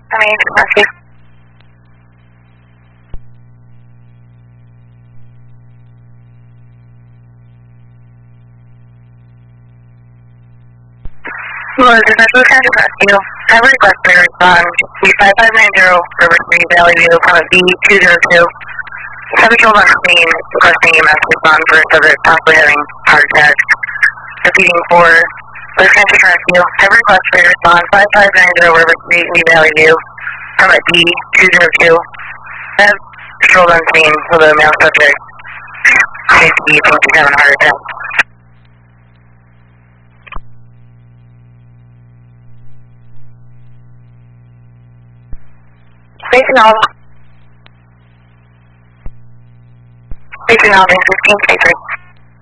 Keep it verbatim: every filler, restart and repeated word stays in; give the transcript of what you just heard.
I mean, rescue. Well, this is Metro Transit Rescue. Have a request for your respond. B five five nine zero, River three, Valley View, from B two zero two. Have a control on screen requesting E M S respond for a subject possibly having heart attack. Repeating for Metro Transit Rescue. Have a request for your respond. five five nine zero, River three, Valley View, from B two zero two. Have control on screen for the male subject. Seems to be thinking he's having a heart attack. Station Alvin. Station Alvin, fifteen twenty-three.